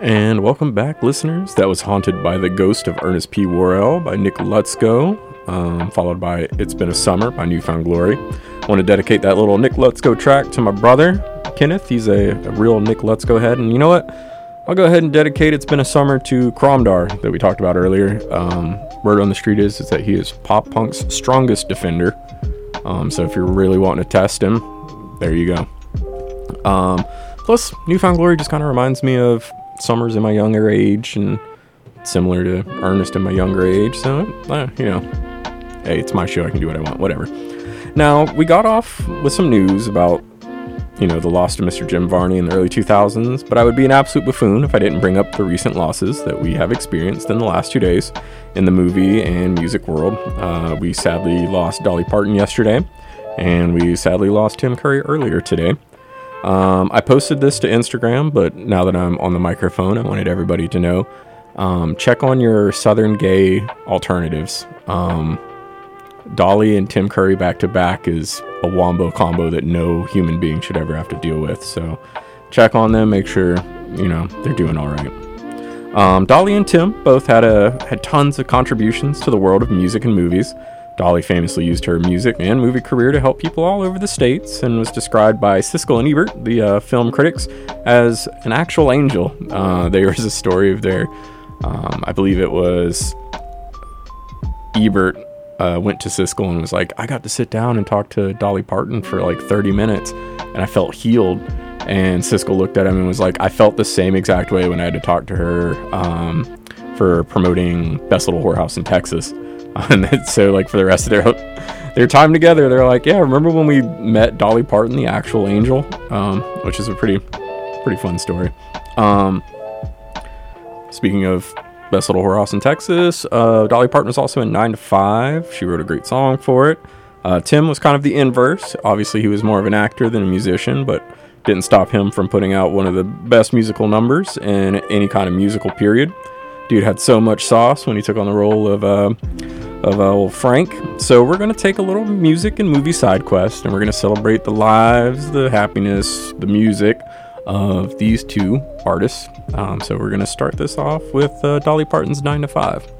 And welcome back, listeners. That was Haunted by the Ghost of Ernest P. Worrell by Nick Lutzko, followed by It's Been a Summer by New Found Glory. I want to dedicate that little Nick Lutzko track to my brother, Kenneth. He's a real Nick Lutzko head. And you know what? I'll go ahead and dedicate It's Been a Summer to Kromdar that we talked about earlier. Word on the street is that he is pop punk's strongest defender. So if you're really wanting to test him, there you go. Plus, New Found Glory just kind of reminds me of summers in my younger age, and similar to Ernest in my younger age. So, hey, it's my show. I can do what I want. Whatever. Now, we got off with some news about, the loss of Mr. Jim Varney in the early 2000s, but I would be an absolute buffoon if I didn't bring up the recent losses that we have experienced in the last 2 days in the movie and music world. We sadly lost Dolly Parton yesterday, and we sadly lost Tim Curry earlier today. I posted this to Instagram, but now that I'm on the microphone, I wanted everybody to know, check on your Southern gay alternatives. Dolly and Tim Curry back to back is a wombo combo that no human being should ever have to deal with. So check on them, make sure, they're doing all right. Dolly and Tim both had tons of contributions to the world of music and movies. Dolly famously used her music and movie career to help people all over the states and was described by Siskel and Ebert, the film critics, as an actual angel. There was a story of their, I believe it was Ebert went to Siskel and was like, I got to sit down and talk to Dolly Parton for like 30 minutes and I felt healed. And Siskel looked at him and was like, I felt the same exact way when I had to talk to her for promoting Best Little Whorehouse in Texas. And so, like, for the rest of their time together, they're like, yeah, remember when we met Dolly Parton, the actual angel? Which is a pretty fun story. Speaking of Best Little Whorehouse in Texas, Dolly Parton was also in 9 to 5. She wrote a great song for it. Tim was kind of the inverse. Obviously, he was more of an actor than a musician, but didn't stop him from putting out one of the best musical numbers in any kind of musical period. Dude had so much sauce when he took on the role of old Frank. So we're going to take a little music and movie side quest, and we're going to celebrate the lives, the happiness, the music of these two artists. So we're going to start this off with Dolly Parton's 9 to 5.